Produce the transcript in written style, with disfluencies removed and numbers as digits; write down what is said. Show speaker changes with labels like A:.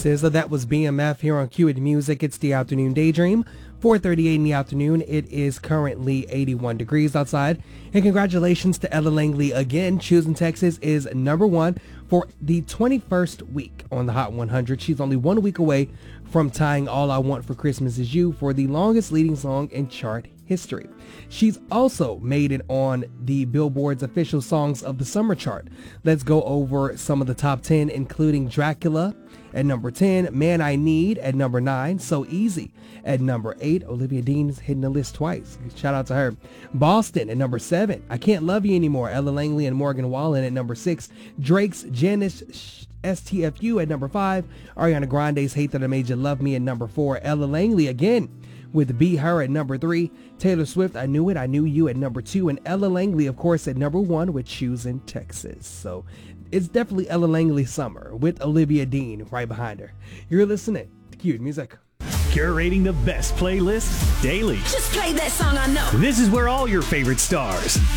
A: SZA. That was BMF here on Q Music. It's the Afternoon Daydream. 4:38 in the afternoon. It is currently 81 degrees outside. And congratulations to Ella Langley again. Choosing Texas is number one for the 21st week on the Hot 100. She's only 1 week away from tying All I Want for Christmas Is You for the longest leading song in chart history. She's also made it on the Billboard's official Songs of the Summer chart. Let's go over some of the top 10, including Dracula at number 10, Man I Need at number 9, So Easy at number 8. Olivia Dean's hitting the list twice. Shout out to her. Boston at number 7, I Can't Love You Anymore, Ella Langley and Morgan Wallen at number 6. Drake's Janice STFU at number 5. Ariana Grande's Hate That I Made You Love Me at number 4. Ella Langley again with Be Her at number 3. Taylor Swift, I Knew It, I Knew You at number 2. And Ella Langley, of course, at number 1 with Choosing Texas. So it's definitely Ella Langley's summer with Olivia Dean right behind her. You're listening to Q Music.
B: Curating the best playlists daily.
C: Just play that song I know.
B: This is where all your favorite stars